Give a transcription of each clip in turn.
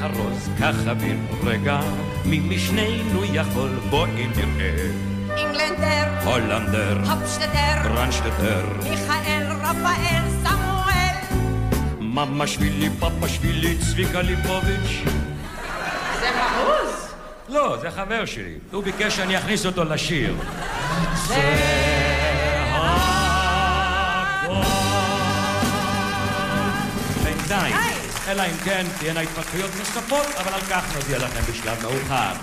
חרוז, ככה בין רגע, מי משנינו יכול, בואי נראה. אינגלנדר, הולנדר, הופשטדר, ברנשטדר, מיכאל, רפאל, סמואל. ממאשווילי, פאפאשווילי, צביקה ליפוביץ'. זה חרוז? לא, זה חבר שלי. הוא ביקש שאני אכניס אותו לשיר. זה בינתיים, אלא אם כן תהיינה התפתחויות נוספות, אבל על כך נודיע לכם בשלב מאוחר.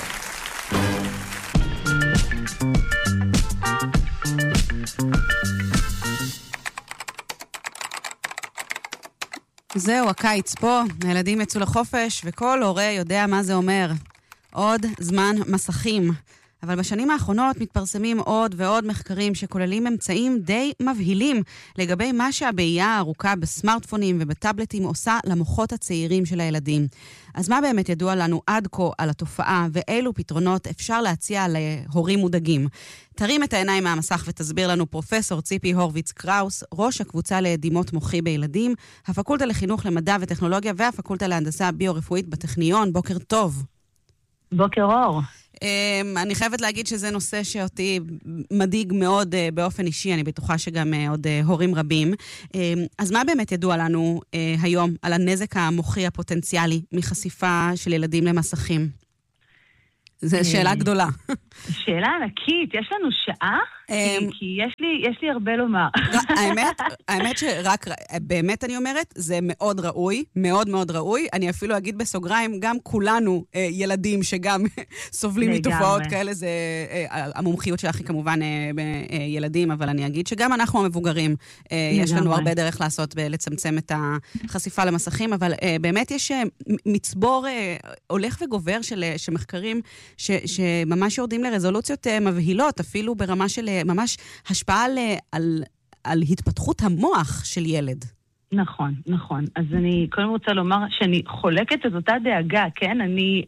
זהו, הקיץ פה, הילדים יצאו לחופש, וכל הורה יודע מה זה אומר. עוד זמן מסכים. אבל בשנים האחרונות מתפרסמים עוד ועוד מחקרים שכוללים אמצעים די מבהילים לגבי מה שהבעיה הארוכה בסמארטפונים ובטאבלטים עושה למוחות הצעירים של הילדים. אז מה באמת ידוע לנו עד כה על התופעה ואילו פתרונות אפשר להציע להורים מודאגים? תרים את העיניים מהמסך ותסביר לנו פרופסור ציפי הורוביץ קראוס, ראש הקבוצה לדימות מוחי בילדים, הפקולטה לחינוך למדע וטכנולוגיה והפקולטה להנדסה ביו-רפואית בטכניון. בוקר טוב. בוקר אור. אני חייבת להגיד שזה נושא שאותי מדאיג מאוד באופן אישי, אני בטוחה שגם עוד הורים רבים. אז מה באמת ידוע לנו היום על הנזק המוחי הפוטנציאלי מחשיפה של ילדים למסכים? זו שאלה גדולה. שאלה ענקית, יש לנו שעה? כי יש לי הרבה לומר. האמת שרק, באמת אני אומרת, זה מאוד ראוי, מאוד מאוד ראוי. אני אפילו אגיד בסוגריים, גם כולנו ילדים שגם סובלים מתופעות כאלה, זה המומחיות שלך היא כמובן ילדים, אבל אני אגיד שגם אנחנו המבוגרים, יש לנו הרבה דרך לעשות לצמצם את החשיפה למסכים, אבל באמת יש מצבור הולך וגובר של מחקרים שממש יורדים לרזולוציות מבהילות, אפילו ברמה של ממש השפעה על התפתחות המוח של ילד. נכון, נכון. אז אני קודם רוצה לומר שאני חולקת את אותה דאגה, כן? אני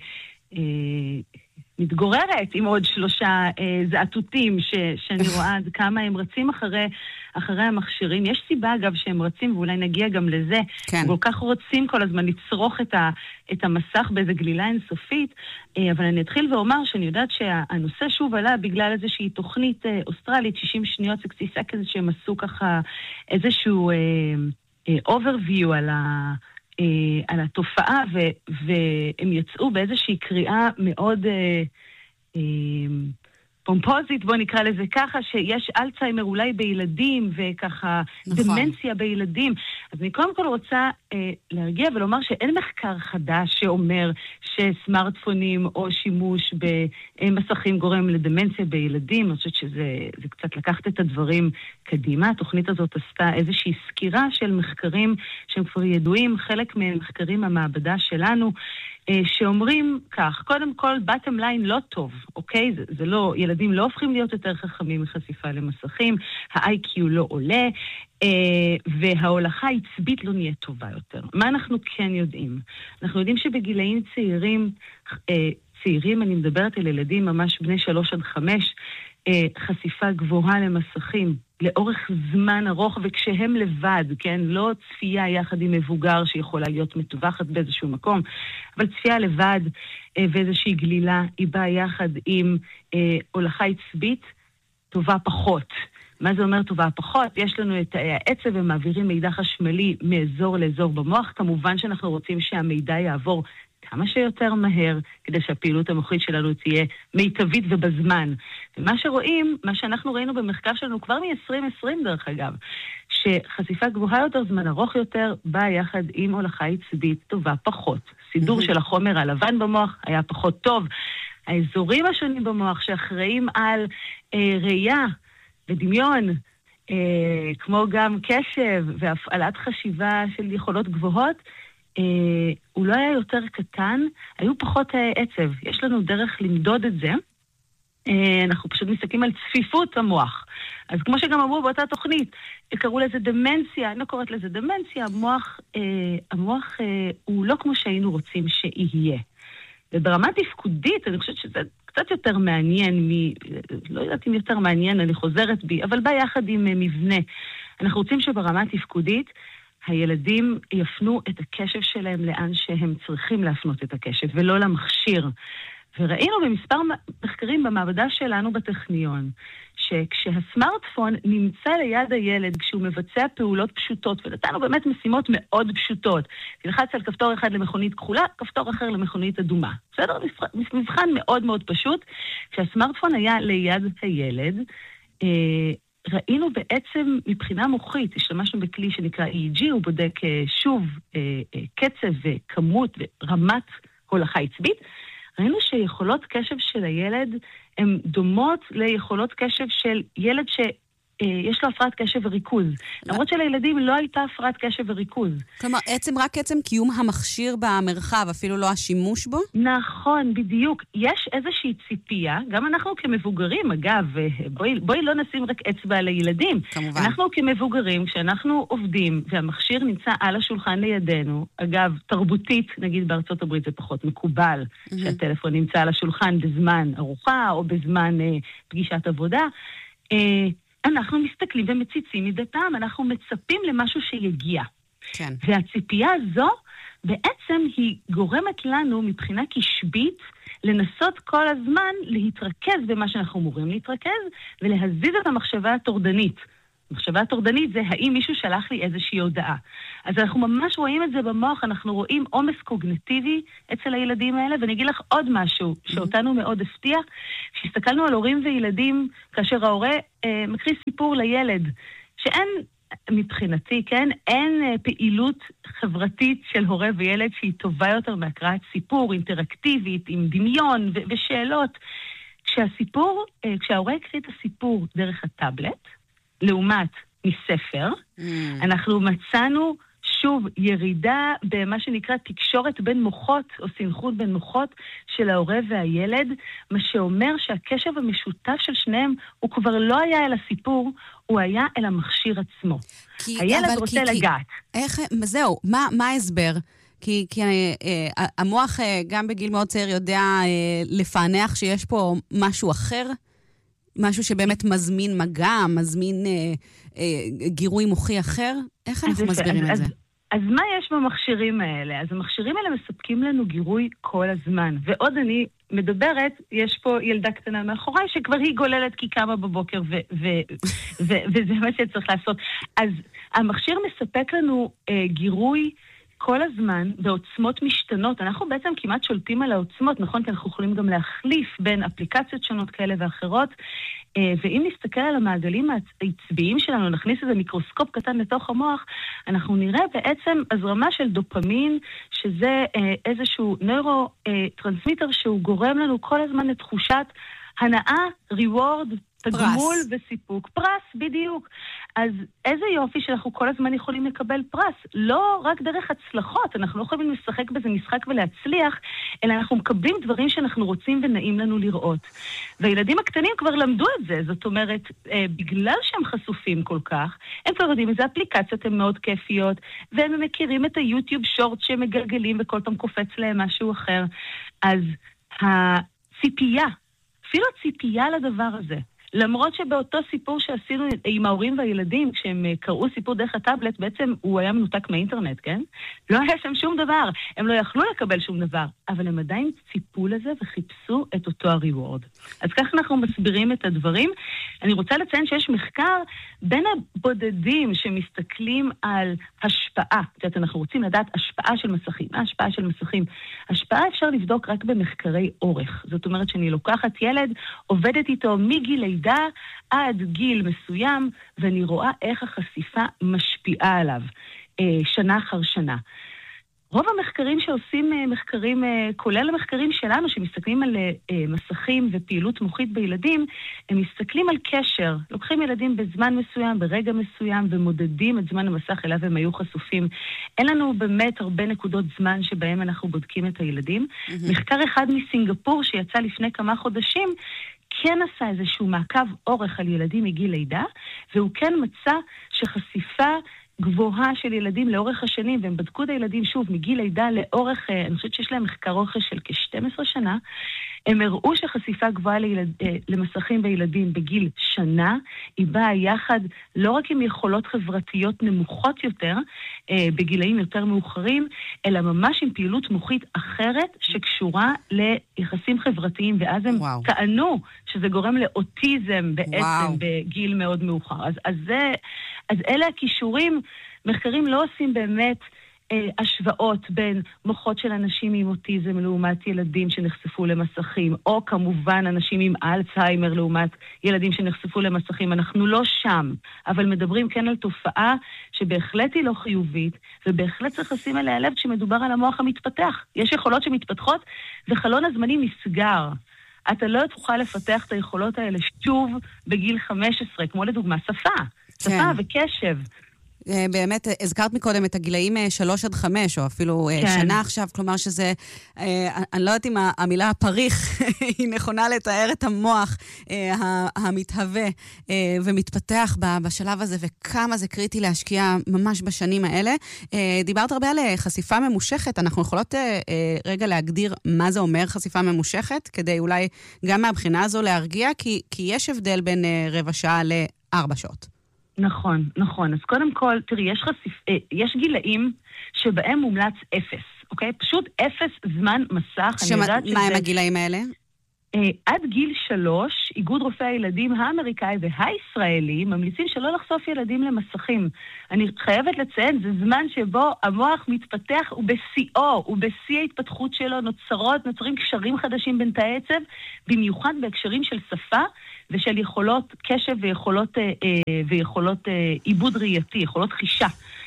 מתגוררת עם עוד 3 זעתותים שאני רואה עד כמה הם רצים אחרי המכשירים. יש סיבה אגב שהם רצים, ואולי נגיע גם לזה. כן. כל כך רוצים כל הזמן לצרוך את המסך באיזה גלילה אינסופית, אבל אני אתחיל ואומר שאני יודעת שהנושא שוב עלה בגלל איזושהי תוכנית אוסטרלית, 60 שניות, 60 seconds, שהם עשו ככה איזשהו overview על התופעה, והם יצאו באיזושהי קריאה מאוד פומפוזית, בוא נקרא לזה ככה, שיש אלצהיימר אולי בילדים, וככה נכון. דמנציה בילדים. אז אני קודם כל רוצה להרגיע ולומר שאין מחקר חדש שאומר שסמארטפונים או שימוש במסכים גורם לדמנציה בילדים. אני חושבת שזה קצת לקחת את הדברים קדימה. התוכנית הזאת עשתה איזושהי סקירה של מחקרים שהם כבר ידועים, חלק ממחקרים המעבדה שלנו, שאומרים כך, קודם כל, bottom line לא טוב, אוקיי? זה לא, ילדים לא הופכים להיות יותר חכמים מחשיפה למסכים, ה-IQ לא עולה, וההולכה העצבית לא נהיה טובה יותר. מה אנחנו כן יודעים? אנחנו יודעים שבגילאים צעירים, אני מדברת על ילדים ממש בני 3-5, חשיפה גבוהה למסכים, לאורך זמן ארוך, וכשהם לבד, כן? לא צפייה יחד עם מבוגר שיכולה להיות מטווחת באיזשהו מקום, אבל צפייה לבד ואיזושהי גלילה, היא באה יחד עם הולכה עצבית טובה פחות. מה זה אומר טובה פחות? יש לנו את העצב ומעבירים מידע חשמלי מאזור לאזור במוח. כמובן שאנחנו רוצים שהמידע יעבור כמה שיותר מהר, כדי שהפעילות המוחית שלנו תהיה מיטבית ובזמן. ומה שרואים, מה שאנחנו ראינו במחקר שלנו כבר מ-2020 דרך אגב, שחשיפה גבוהה יותר, זמן ארוך יותר, באה יחד עם הולכה עצבית טובה פחות. סידור של החומר הלבן במוח היה פחות טוב. האזורים השונים במוח שאחראים על ראייה ודמיון, כמו גם קשב והפעלת חשיבה של יכולות גבוהות, הוא לא היה יותר קטן, היו פחות עצב. יש לנו דרך למדוד את זה. אנחנו פשוט מסתכלים על צפיפות המוח. אז כמו שגם אמרו באותה תוכנית, קראו לזה דמנציה, אני לא קוראת לזה דמנציה, המוח הוא לא כמו שהיינו רוצים שיהיה. וברמה תפקודית, אני חושבת שזה קצת יותר מעניין, לא יודעת אם יותר מעניין, אני חוזרת בי, אבל בא יחד עם מבנה. אנחנו רוצים שברמה תפקודית, הילדים יפנו את הקשב שלהם לאן שהם צריכים להפנות את הקשב, ולא למכשיר. וראינו במספר מחקרים במעבדה שלנו בטכניון, שכשהסמארטפון נמצא ליד הילד, כשהוא מבצע פעולות פשוטות, ונתנו באמת משימות מאוד פשוטות, תלחץ על כפתור אחד למכונית כחולה, כפתור אחר למכונית אדומה. בסדר? מבחן מאוד מאוד פשוט. כשהסמארטפון היה ליד הילד, ראינו בעצם מבחינה מוחית, השתמשנו בכלי שנקרא EEG, הוא בודק שוב קצב וכמות ורמת הולכה עצבית, ראינו שיכולות קשב של הילד הן דומות ליכולות קשב של ילד שיש לו הפרעת קשב וריכוז. למרות שלילדים לא הייתה הפרעת קשב וריכוז. כלומר, רק עצם קיום המכשיר במרחב, אפילו לא השימוש בו? נכון, בדיוק. יש איזושהי ציפייה, גם אנחנו כמבוגרים, אגב, בואי לא נשים רק אצבע על הילדים. כמובן. אנחנו כמבוגרים, כשאנחנו עובדים והמכשיר נמצא על השולחן לידינו, אגב, תרבותית, נגיד בארצות הברית זה פחות מקובל, שהטלפון נמצא על השולחן בזמן ארוחה או בזמן פגישת עבודה, אנחנו מסתכלים ומציצים מדי פעם, אנחנו מצפים למשהו שיגיע. כן. והציפייה הזו בעצם היא גורמת לנו מבחינה קשבית לנסות כל הזמן להתרכז במה שאנחנו אמורים להתרכז ולהזיז את המחשבה הטורדנית. המחשבה הטורדנית זה האם מישהו שלח לי איזושהי הודעה. אז אנחנו ממש רואים את זה במוח, אנחנו רואים עומס קוגניטיבי אצל הילדים האלה, ואני אגיד לך עוד משהו שאותנו מאוד הפתיע, כשהסתכלנו על הורים וילדים, כאשר ההורה מקריא סיפור לילד, שאין מבחינתי, כן, אין פעילות חברתית של הורה וילד שהיא טובה יותר מהקראת סיפור אינטראקטיבית, עם דמיון ושאלות. כשההורה הקריא את הסיפור דרך הטאבלט, לעומת מספר, אנחנו מצאנו שוב ירידה במה שנקרא תקשורת בין מוחות או סנכרון בין מוחות של ההורה והילד, מה שאומר שהקשב המשותף של שניהם הוא כבר לא היה אל הסיפור, הוא היה אל המכשיר עצמו. הילד רוצה לגעת. זהו, מה ההסבר? כי המוח גם בגיל מאוד צעיר יודע לפענח שיש פה משהו אחר, משהו שבאמת מזמין מגע, מזמין גירוי מוחי אחר? איך אנחנו מסבירים את זה? אז מה יש במכשירים האלה? אז המכשירים האלה מספקים לנו גירוי כל הזמן. ועוד אני מדברת, יש פה ילדה קטנה מאחוריי, שכבר היא גוללת כי קמה בבוקר, וזה מה שצריך לעשות. אז המכשיר מספק לנו גירוי כל הזמן בעוצמות משתנות. אנחנו בעצם כמעט שולטים על העוצמות, נכון? כי אנחנו יכולים גם להחליף בין אפליקציות שונות כאלה ואחרות, ואם נסתכל על המעגלים העצביים שלנו, נכניס איזה מיקרוסקופ קטן לתוך המוח, אנחנו נראה בעצם הזרמה של דופמין, שזה איזשהו נוירוטרנסמיטר שהוא גורם לנו כל הזמן לתחושת הנאה, ריוורד, תגמול וסיפוק. פרס, בדיוק. אז איזה יופי שאנחנו כל הזמן יכולים לקבל פרס. לא רק דרך הצלחות, אנחנו לא יכולים לשחק בזה משחק ולהצליח, אלא אנחנו מקבלים דברים שאנחנו רוצים ונעים לנו לראות. והילדים הקטנים כבר למדו את זה, זאת אומרת, בגלל שהם חשופים כל כך, הם כבר יודעים איזה אפליקציות הן מאוד כיפיות, והם מכירים את היוטיוב שורט שהם מגלגלים וכל פעם קופץ להם משהו אחר. אז הציפייה, אפילו הציפייה לדבר הזה, למרות שבאותו סיפור שעשינו עם ההורים והילדים, כשהם קראו סיפור דרך הטאבלט, בעצם הוא היה מנותק מהאינטרנט, כן? לא היה שם שום דבר. הם לא יכלו לקבל שום דבר, אבל הם עדיין ציפו לזה וחיפשו את אותו הריוורד. אז כך אנחנו מסבירים את הדברים. אני רוצה לציין שיש מחקר בין הבודדים שמסתכלים על השפעה. זאת אנחנו רוצים לדעת השפעה של מסכים. מה השפעה של מסכים? השפעה אפשר לבדוק רק במחקרי אורך. זאת אומרת שאני לוקחת ילד, עובדת איתו מגיל לידה עד גיל מסוים, ואני רואה איך החשיפה משפיעה עליו שנה אחר שנה. רוב המחקרים שעושים מחקרים, כולל המחקרים שלנו שמסתכלים על מסכים ופעילות מוחית בילדים, הם מסתכלים על קשר, לוקחים ילדים בזמן מסוים, ברגע מסוים, ומודדים את זמן המסך אליו הם היו חשופים. אין לנו באמת הרבה נקודות זמן שבהם אנחנו בודקים את הילדים. מחקר אחד מסינגפור שיצא לפני כמה חודשים, כן עשה איזשהו מעקב אורך על ילדים מגיל לידה, והוא כן מצא שחשיפה גבוהה של ילדים לאורך השנים, והם בדקו את הילדים שוב מגיל לידה לאורך, אני חושבת שיש להם מחקר אורך של כ-12 שנה, הם הראו שחשיפה גבוהה למסכים בילדים בגיל שנה, היא באה יחד לא רק עם יכולות חברתיות נמוכות יותר, בגילאים יותר מאוחרים, אלא ממש עם פעילות מוחית אחרת שקשורה ליחסים חברתיים, ואז הם טענו שזה גורם לאוטיזם בעצם בגיל מאוד מאוחר. אז אלה הכישורים, מחקרים לא עושים באמת השוואות בין מוחות של אנשים עם אוטיזם לעומת ילדים שנחשפו למסכים, או כמובן אנשים עם אלצהיימר לעומת ילדים שנחשפו למסכים. אנחנו לא שם, אבל מדברים כן על תופעה שבהחלט היא לא חיובית, ובהחלט צריך לשים עליה לב כשמדובר על המוח המתפתח. יש יכולות שמתפתחות, וחלון הזמנים נסגר. אתה לא תוכל לפתח את היכולות האלה שוב בגיל 15, כמו לדוגמה שפה וקשב. באמת, הזכרת מקודם את הגילאים 3-5, או אפילו שנה עכשיו, כלומר שזה, אני לא יודעת אם המילה פריך היא נכונה לתאר את המוח המתהווה ומתפתח בשלב הזה, וכמה זה קריטי להשקיע ממש בשנים האלה. דיברת הרבה על חשיפה ממושכת, אנחנו יכולות רגע להגדיר מה זה אומר חשיפה ממושכת, כדי אולי גם מהבחינה הזו להרגיע, כי יש הבדל בין רבע שעה ל4 שעות. נכון. אז קודם כל, תראי, יש גילאים שבהם מומלץ 0, אוקיי? פשוט 0 זמן מסך. מה הם הגילאים האלה? עד גיל 3, איגוד רופאי הילדים האמריקאי והישראלי ממליצים שלא לחשוף ילדים למסכים. אני חייבת לציין, זה זמן שבו המוח מתפתח ובשיא ההתפתחות שלו נוצרים קשרים חדשים בין תאי עצב, במיוחד בהקשרים של שפה ושל יכולות קשב ויכולות עיבוד ראייתי, יכולות חישה.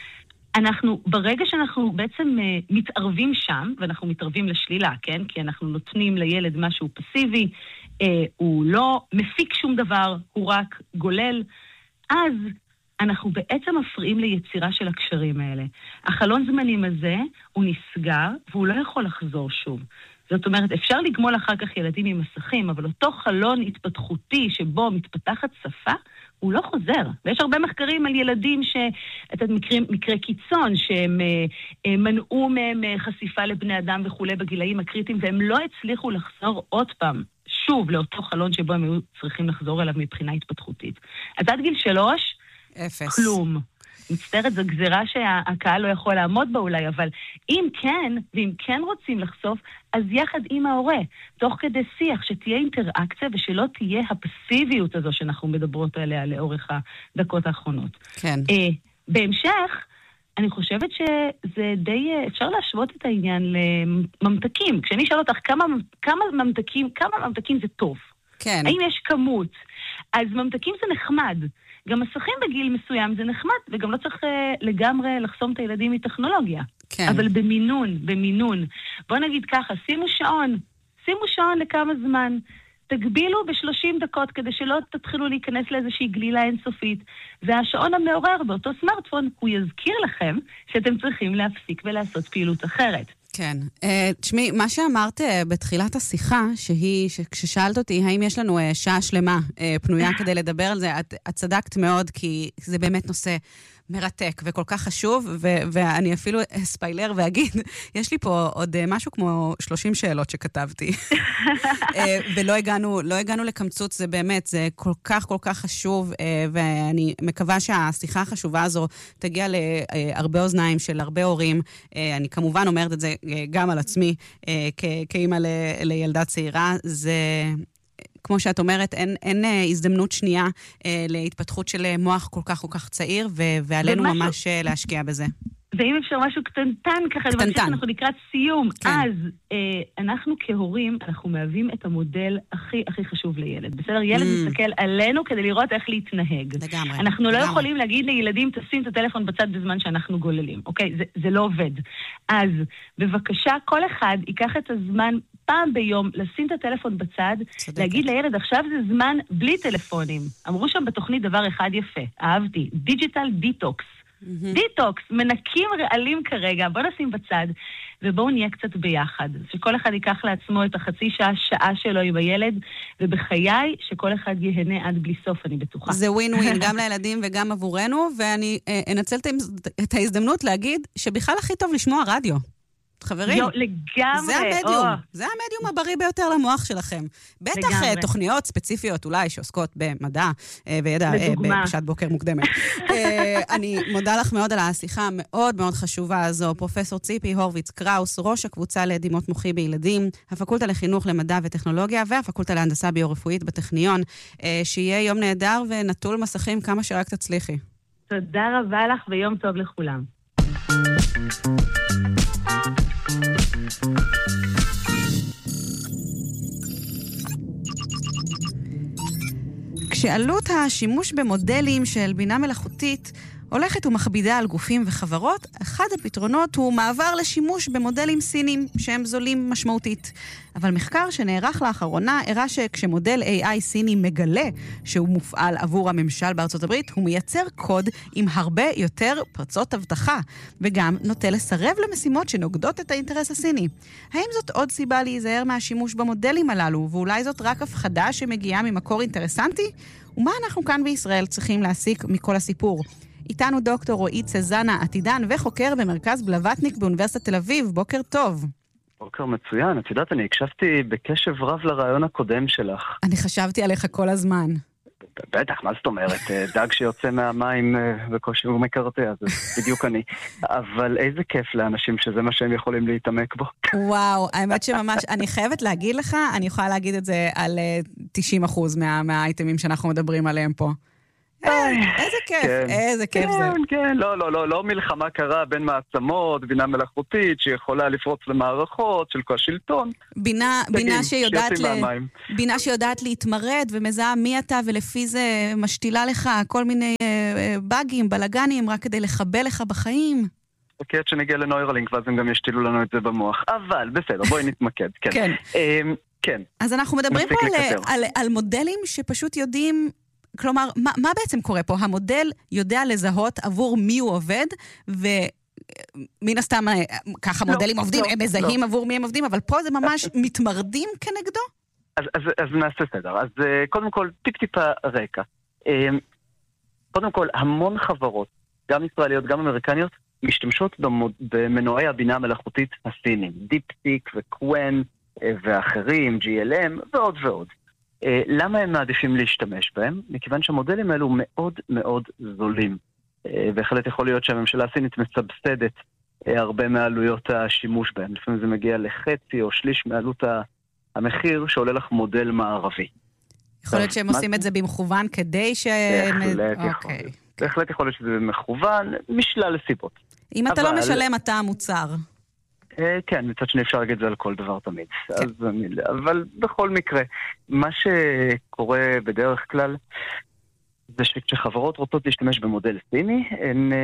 ברגע שאנחנו בעצם מתערבים שם, ואנחנו מתערבים לשלילה, כן? כי אנחנו נותנים לילד משהו פסיבי, הוא לא מפיק שום דבר, הוא רק גולל, אז אנחנו בעצם מפריעים ליצירה של הקשרים האלה. החלון זמנים הזה הוא נסגר, והוא לא יכול לחזור שוב. זאת אומרת, אפשר לגמול אחר כך ילדים עם מסכים, אבל אותו חלון התפתחותי שבו מתפתחת שפה, הוא לא חוזר. ויש הרבה מחקרים על ילדים מקרי קיצון, שהם מנעו מהם חשיפה לבני אדם וכו' בגילאים הקריטיים, והם לא הצליחו לחזור עוד פעם, שוב, לאותו חלון שבו הם היו צריכים לחזור אליו מבחינה התפתחותית. אז עד גיל 3, 0. כלום. מצטערת, זו גזירה שהקהל לא יכול לעמוד בה אולי, אבל אם כן רוצים לחשוף, אז יחד עם ההורה, תוך כדי שיח, שתהיה אינטראקציה ושלא תהיה הפסיביות הזו שאנחנו מדברות עליה לאורך הדקות האחרונות. כן. בהמשך, אני חושבת שזה די, אפשר להשוות את העניין לממתקים. כשאני אשאל אותך כמה ממתקים זה טוב? כן. האם יש כמות? אז ממתקים זה נחמד. גם מסכים בגיל מסוים זה נחמד, וגם לא צריך לגמרי לחסום את הילדים מטכנולוגיה. כן. אבל במינון. בוא נגיד ככה, שימו שעון לכמה זמן. תגבילו ב-30 דקות כדי שלא תתחילו להיכנס לאיזושהי גלילה אינסופית. והשעון המעורר באותו סמארטפון, הוא יזכיר לכם שאתם צריכים להפסיק ולעשות פעילות אחרת. כן. תשמעי, מה שאמרת בתחילת השיחה, כששאלת אותי האם יש לנו שעה שלמה פנויה כדי לדבר על זה, את צדקת מאוד, כי זה באמת נושא מרתק וכל כך חשוב, ואני אפילו ספיילר ואגיד, יש לי פה עוד משהו כמו 30 שאלות שכתבתי. ולא הגענו לקמצוץ, זה באמת, זה כל כך חשוב, ואני מקווה שהשיחה החשובה הזו תגיע להרבה אוזניים של הרבה הורים. אני כמובן אומרת את זה גם על עצמי, כאימא לילדה צעירה, זה כמו שאת אומרת, אין הזדמנות שנייה להתפתחות של מוח כל כך צעיר, ועלינו ממש להשקיע בזה. ואם אפשר משהו קטנטן, ככה אני חושבת שאנחנו לקראת סיום, אז אנחנו כהורים, אנחנו מהווים את המודל הכי חשוב לילד. בסדר? ילד מסתכל עלינו כדי לראות איך להתנהג. לגמרי. אנחנו לא יכולים להגיד לילדים, תשים את הטלפון בצד בזמן שאנחנו גוללים. אוקיי? זה לא עובד. אז בבקשה, כל אחד ייקח את הזמן פעם ביום, לשים את הטלפון בצד, להגיד לילד, עכשיו זה זמן בלי טלפונים. אמרו שם בתוכנית דבר אחד יפה, אהבתי, דיג'יטל דיטוקס. דיטוקס, מנקים רעלים כרגע, בוא נשים בצד, ובואו נהיה קצת ביחד. שכל אחד ייקח לעצמו את החצי שעה שלו עם הילד, ובחיי שכל אחד יהנה עד בלי סוף, אני בטוחה. זה ווין ווין, גם לילדים וגם עבורנו, ואני אנצל את ההזדמנות להגיד שבכלל הכי טוב לשמוע רדיו. חברים, לגמרי. זה המדיום הבריא ביותר למוח שלכם. בטח תוכניות ספציפיות אולי שעוסקות במדע וידע בשעת בוקר מוקדמת. אני מודה לך מאוד על השיחה המאוד מאוד חשובה הזו. פרופסור ציפי הורוביץ קראוס, ראש הקבוצה לדימות מוחי בילדים, הפקולטה לחינוך למדע וטכנולוגיה והפקולטה להנדסה ביו-רפואית בטכניון. שיהיה יום נהדר ונטול מסכים כמה שרק תצליחי. תודה רבה לך ויום טוב לכולם. כשעלות השימוש במודלים של בינה מלאכותית הולכת ומכבידה על גופים וחברות, אחד הפתרונות הוא מעבר לשימוש במודלים סינים שהם זולים משמעותית. אבל מחקר שנערך לאחרונה הראה שכשמודל AI סיני מגלה שהוא מופעל עבור הממשל בארצות הברית, הוא מייצר קוד עם הרבה יותר פרצות הבטחה, וגם נוטה לסרב למשימות שנוגדות את האינטרס הסיני. האם זאת עוד סיבה להיזהר מהשימוש במודלים הללו, ואולי זאת רק הפחדה שמגיעה ממקור אינטרסנטי? ומה אנחנו כאן בישראל צריכים להסיק מכל הסיפור? איתנו דוקטור רועי צזנה, עתידן וחוקר במרכז בלווטניק באוניברסיטת תל אביב. בוקר טוב. בוקר מצוין. את יודעת, אני הקשבתי בקשב רב לרעיון הקודם שלך. אני חשבתי עליך כל הזמן. בטח, מה זאת אומרת? דג שיוצא מהמים בקושי הוא מקרטע, זה בדיוק אני. אבל איזה כיף לאנשים שזה מה שהם יכולים להתעמק בו. וואו, האמת שממש, אני חייבת להגיד לך, אני יכולה להגיד את זה על 90% מהאייטמים שאנחנו מדברים עליהם פה. איזה כיף, איזה כיף זה. כן, לא מלחמה קרה בין מעצמות, בינה מלאכותית שיכולה לפרוץ למערכות של כל השלטון. בינה שיודעת להתמרד ומזהה מי אתה, ולפי זה משתילה לך כל מיני באגים, בלגנים, רק כדי לחבל לך בחיים. אוקיי, עד שנגיע לנוירלינק, ואז הם גם ישתילו לנו את זה במוח. אבל בסדר, בואי נתמקד. כן. אז אנחנו מדברים פה על מודלים שפשוט יודעים... כלומר, מה בעצם קורה פה? המודל יודע לזהות עבור מי הוא עובד, ומן הסתם ככה מודלים עובדים, הם מזהים עבור מי הם עובדים, אבל פה זה ממש מתמרדים כנגדו? אז נעשה סדר. אז קודם כל, טיפ-טיפה רקע. קודם כל, המון חברות, גם ישראליות, גם אמריקניות, משתמשות במנועי הבינה המלאכותית הסינים. דיפסיק וקוון ואחרים, GLM ועוד ועוד. למה הם מעדיפים להשתמש בהם? מכיוון שהמודלים האלו מאוד מאוד זולים. בהחלט יכול להיות שהממשלה הסינית מסבסדת הרבה מעלויות השימוש בהם. לפעמים זה מגיע לחצי או שליש מעלות המחיר שעולה לך מודל מערבי. יכול להיות שהם עושים את זה במכוון כדי ש... בהחלט יכול להיות שזה במכוון, משלל סיבות. אם אתה לא משלם, אתה המוצר. כן, מצד שני אפשר להגיד זה על כל דבר תמיד. אבל בכל מקרה, מה שקורה בדרך כלל, זה שכשחברות רוצות להשתמש במודל סיני, הן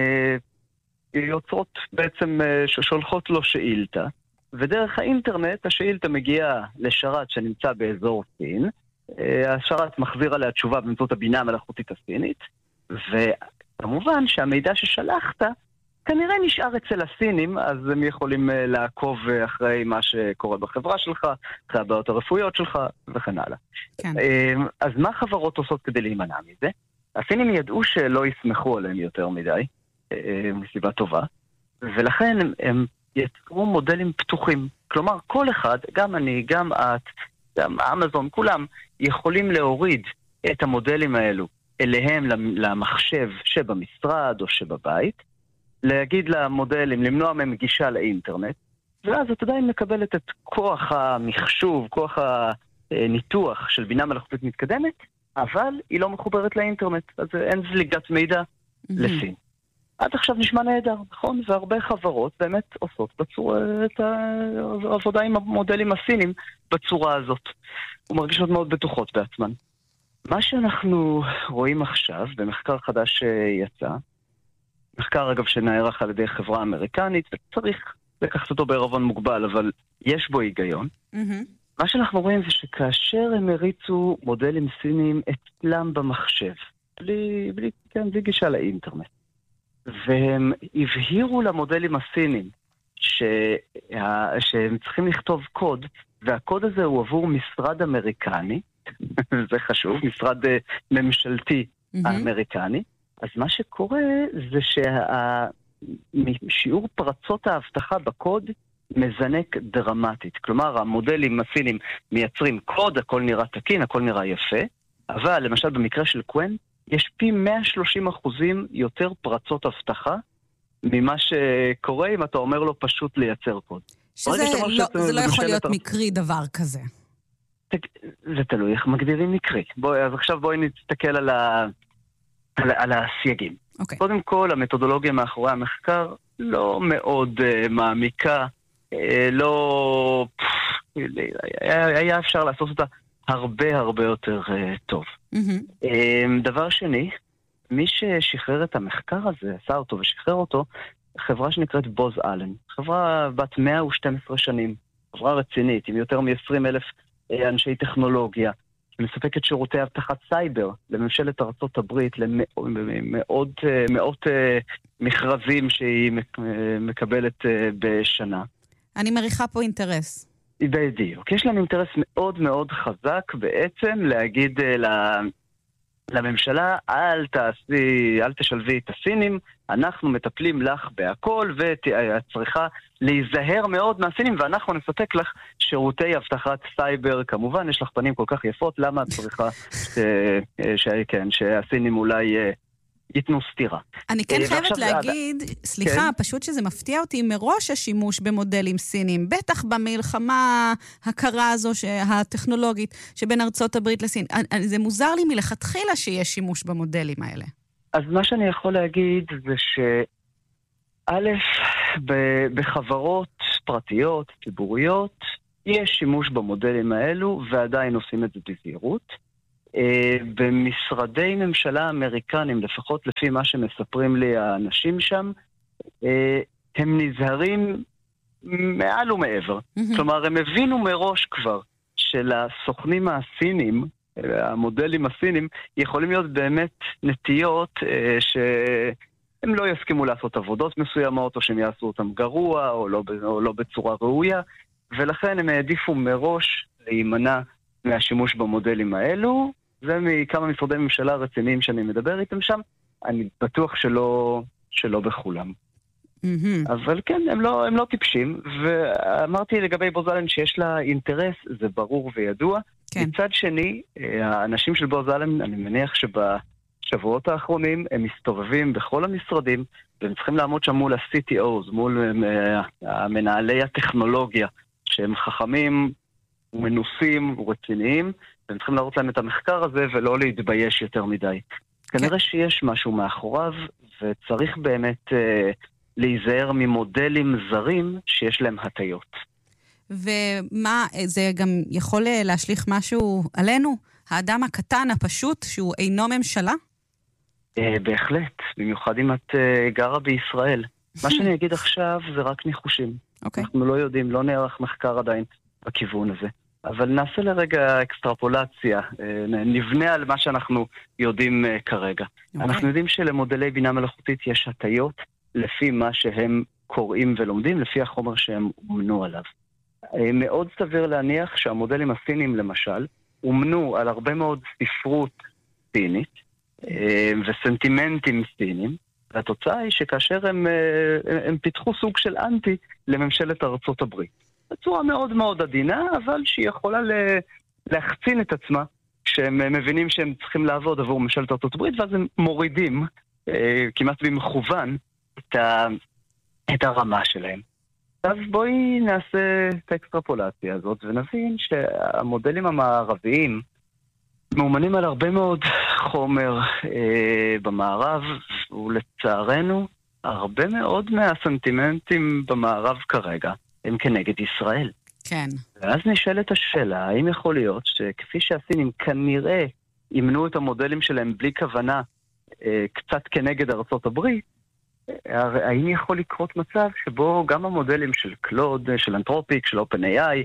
יוצרות בעצם ששולחות לו שאילתה, ודרך האינטרנט השאילתה מגיעה לשרת שנמצא באזור סין, השרת מחזיר עליה תשובה באמצעות הבינה המלאכותית הסינית, וכמובן שהמידע ששלחת, כנראה נשאר אצל הסינים, אז הם יכולים לעקוב אחרי מה שקורה בחברה שלך, אחרי הבעיות הרפואיות שלך, וכן הלאה. כן. אז מה חברות עושות כדי להימנע מזה? הסינים ידעו שלא יסמכו עליהם יותר מדי, מסיבה טובה, ולכן הם יצרו מודלים פתוחים. כלומר, כל אחד, גם אני, גם את, גם אמזון, כולם יכולים להוריד את המודלים האלו אליהם למחשב שבמשרד או שבבית, להגיד למודלים, למנוע מהם גישה לאינטרנט, ואז את עדיין מקבלת את כוח המחשוב, כוח הניתוח של בינה מלאכותית מתקדמת, אבל היא לא מחוברת לאינטרנט, אז אין זליגת מידע לסין. עד עכשיו נשמע נהדר, נכון? והרבה חברות באמת עושות את העבודה עם המודלים הסינים בצורה הזאת. ומרגישות מאוד בטוחות בעצמן. מה שאנחנו רואים עכשיו, במחקר חדש שיצא, מחקר אגב שנערך על ידי חברה אמריקנית, וצריך לקחת אותו בערבון מוגבל, אבל יש בו היגיון. מה שאנחנו רואים זה שכאשר הם הריצו מודלים סינים אצלם במחשב, בלי גישה לאינטרנט, והם הבהירו למודלים הסינים שהם צריכים לכתוב קוד, והקוד הזה הוא עבור משרד אמריקני, זה חשוב, משרד ממשלתי האמריקני. אז מה שקורה זה ששיעור פרצות ההבטחה בקוד מזנק דרמטית. כלומר, המודלים הסינים מייצרים קוד, הכל נראה תקין, הכל נראה יפה, אבל למשל במקרה של קוון, יש פי 130% יותר פרצות הבטחה ממה שקורה אם אתה אומר לו פשוט לייצר קוד. זה לא יכול להיות מקרי דבר כזה. זה תלוי איך מגדירים מקרי. אז עכשיו בואי נסתכל על הסייגים. קודם כל, המתודולוגיה מאחורי המחקר לא מאוד מעמיקה, לא... היה אפשר לעשות אותה הרבה יותר טוב. דבר שני, מי ששחרר את המחקר הזה, עשה אותו ושחרר אותו, חברה שנקראת בוז אלן. חברה בת 112 שנים, חברה רצינית, עם יותר מ-20,000 אנשי טכנולוגיה, שמספקת שירותי אבטחת סייבר לממשלת ארצות הברית, למאות מכרזים שהיא מקבלת בשנה. אני מריחה פה אינטרס. בדיוק. יש להם אינטרס מאוד חזק בעצם להגיד לממשלה, אל תשלבי את הסינים, אנחנו מטפלים לך בהכל, ואת צריכה להיזהר מאוד מהסינים, ואנחנו נספק לך שירותי אבטחת סייבר. כמובן, יש לך פנים כל כך יפות, למה את צריכה שהסינים אולי ייתנו סתירה. אני כן חייבת להגיד, סליחה, פשוט שזה מפתיע אותי מראש השימוש במודלים סינים, בטח במלחמה הקרה הזו הטכנולוגית שבין ארצות הברית לסין. זה מוזר לי מלכתחילה שיש שימוש במודלים האלה. אז מה שאני יכול להגיד זה שא', בחברות פרטיות, ציבוריות, יש שימוש במודלים האלו ועדיין עושים את זה בזהירות. במשרדי ממשלה אמריקנים, לפחות לפי מה שמספרים לי האנשים שם, הם נזהרים מעל ומעבר. כלומר, הם הבינו מראש כבר שלסוכנים הסינים, המודלים הסינים, יכולים להיות באמת נטיות שהם לא יסכימו לעשות עבודות מסוימות, או שהם יעשו אותם גרוע, או לא בצורה ראויה, ולכן הם העדיפו מראש להימנע מהשימוש במודלים האלו. זה מכמה משרדי ממשלה רציניים שאני מדבר איתם שם, אני בטוח שלא בכולם. אבל כן, הם לא טיפשים, ואמרתי לגבי בוז אלן שיש לה אינטרס, זה ברור וידוע. מצד שני, האנשים של בוז אלן, אני מניח שבשבועות האחרונים הם מסתובבים בכל המשרדים, והם צריכים לעמוד שם מול ה-CTOs, מול המנהלי הטכנולוגיה, שהם חכמים ומנוסים ורציניים, והם צריכים להראות להם את המחקר הזה ולא להתבייש יותר מדי. כנראה שיש משהו מאחוריו, וצריך באמת להיזהר ממודלים זרים שיש להם הטיות. ומה, זה גם יכול להשליך משהו עלינו? האדם הקטן הפשוט שהוא אינו ממשלה? בהחלט, במיוחד אם את גרה בישראל. מה שאני אגיד עכשיו זה רק ניחושים. אנחנו לא יודעים, לא נערך מחקר עדיין בכיוון הזה. אבל נעשה לרגע אקסטרפולציה, נבנה על מה שאנחנו יודעים כרגע. אנחנו יודעים שלמודלי בינה מלאכותית יש הטיות לפי מה שהם קוראים ולומדים, לפי החומר שהם אומנו עליו. מאוד סביר להניח שהמודלים הסינים למשל, אומנו על הרבה מאוד ספרות סינית וסנטימנטים סינים, והתוצאה היא שכאשר הם פיתחו סוג של אנטי לממשלת ארצות הברית. בצורה מאוד עדינה, אבל שהיא יכולה להחצין את עצמה, שהם מבינים שהם צריכים לעבוד עבור ממשלת ארצות הברית, ואז הם מורידים כמעט במכוון את הרמה שלהם. אז בואי נעשה את האקסטרפולציה הזאת, ונבין שהמודלים המערביים מאומנים על הרבה מאוד חומר במערב, ולצערנו, הרבה מאוד מהסנטימנטים במערב כרגע, הם כנגד ישראל. כן. ואז נשאלת השאלה, האם יכול להיות שכפי שהסינים כנראה אימנו את המודלים שלהם בלי כוונה קצת כנגד ארצות הברית, האם יכול לקרות מצב שבו גם המודלים של קלוד, של אנתרופיק, של OpenAI,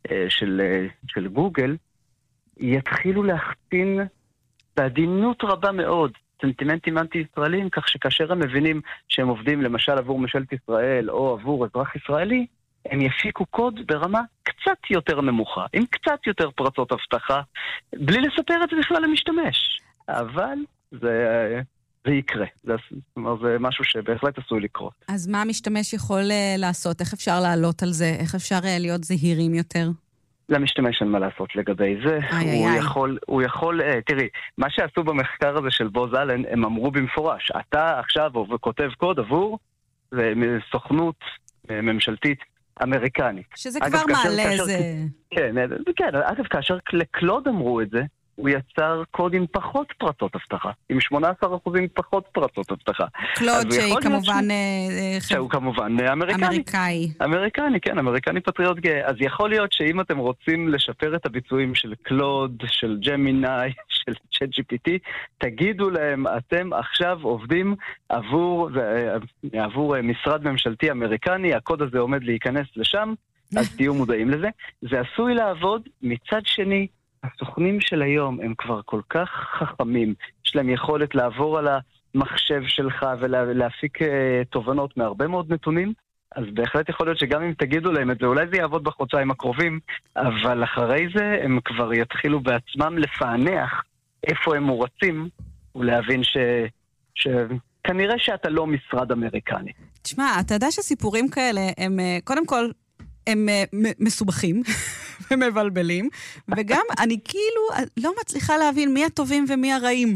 של גוגל, יתחילו להחצין בעדינות רבה מאוד סנטימנטים אנטי-ישראלים, כך שכאשר הם מבינים שהם עובדים למשל עבור ממשלת ישראל או עבור אזרח ישראלי, הם יפיקו קוד ברמה קצת יותר נמוכה, עם קצת יותר פרצות הבטחה, בלי לספר את זה בכלל למשתמש. אבל זה יקרה. זה משהו שבהחלט עשוי לקרות. אז מה המשתמש יכול לעשות? איך אפשר לעלות על זה? איך אפשר להיות זהירים יותר? למשתמש אין מה לעשות לגבי זה. הוא יכול, תראי, מה שעשו במחקר הזה של בוז אלן, הם אמרו במפורש, אתה עכשיו כותב קוד עבור סוכנות ממשלתית אמריקנית. שזה כבר מעלה איזה... כן, אגב, כאשר לקלוד אמרו את זה, הוא יצר קוד עם פחות פרצות הבטחה, עם 18% פחות פרצות הבטחה. קלוד שהיא כמובן... שהוא כמובן אמריקני, כן, אמריקני פטריוט גאה. אז יכול להיות שאם אתם רוצים לשפר את הביצועים של קלוד, של ג'מיני, של ChatGPT, תגידו להם, אתם עכשיו עובדים עבור משרד ממשלתי אמריקני, הקוד הזה עומד להיכנס לשם, אז תהיו מודעים לזה. זה עשוי לעבוד. מצד שני, הסוכנים של היום הם כבר כל כך חכמים, יש להם יכולת לעבור על המחשב שלך ולהפיק תובנות מהרבה מאוד נתונים, אז בהחלט יכול להיות שגם אם תגידו להם את זה, אולי זה יעבוד בחודשיים הקרובים, אבל אחרי זה הם כבר יתחילו בעצמם לפענח איפה הם מורצים, ולהבין שכנראה שאתה לא משרד אמריקני. תשמע, אתה יודע שסיפורים כאלה הם, קודם כל, הם מסובכים ומבלבלים, וגם אני כאילו לא מצליחה להבין מי הטובים ומי הרעים.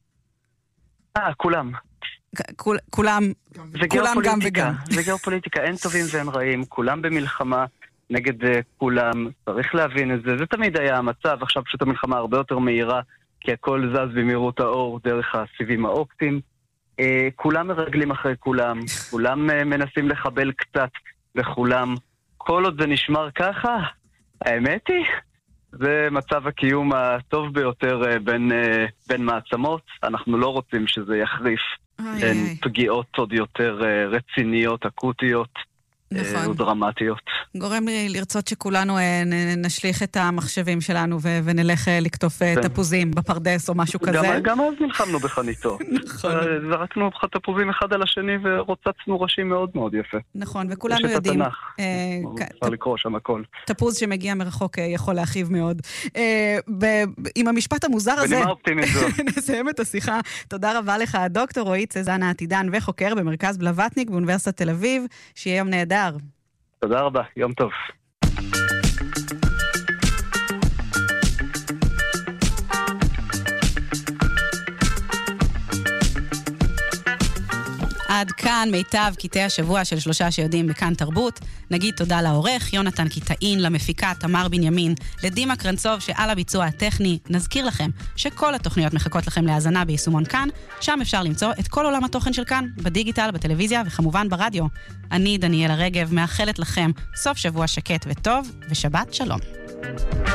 כולם. כולם גם וגם. זה גיאופוליטיקה, אין טובים ואין רעים, כולם במלחמה נגד כולם, צריך להבין את זה, זה תמיד היה המצב, עכשיו פשוט המלחמה הרבה יותר מהירה, כי הכל זז במהירות האור דרך הסיבים האופטיים, כולם מרגלים אחרי כולם, כולם מנסים לחבל קצת בכולם, כל עוד זה נשמר ככה, האמת היא, זה מצב הקיום הטוב ביותר בין מעצמות. אנחנו לא רוצים שזה יחריף בין פגיעות עוד יותר רציניות, אקוטיות ודרמטיות. גורם לי לרצות שכולנו נשליך את המחשבים שלנו ונלך לקטוף תפוזים בפרדס או משהו כזה. גם אז נלחמנו בחניתו. נכון. זרקנו תפוזים אחד על השני ורוצצנו ראשים מאוד מאוד יפה. נכון, וכולנו יודעים. יש את התנ"ך, אפשר לקרוא שם הכל. תפוז שמגיע מרחוק יכול להכאיב מאוד. עם המשפט המוזר הזה, בנימה אופטימית זו. נסיים את השיחה. תודה רבה לך, דוקטור רועי צזנה עתידן וחוקר במרכז בלווטניק באוניברסיטת תל אביב. שיהיה יום נהדר. תודה רבה, יום טוב. עד כאן מיטב קטעי השבוע של 3 שיודעים בכאן תרבות. נגיד תודה לעורך יונתן קיטאין, למפיקה תמר בנימין, לדימה קרנצוב שעל הביצוע הטכני. נזכיר לכם שכל התוכניות מחכות לכם להאזנה ביישומון כאן, שם אפשר למצוא את כל עולם התוכן של כאן, בדיגיטל, בטלוויזיה וכמובן ברדיו. אני דניאלה רגב מאחלת לכם סוף שבוע שקט וטוב ושבת שלום.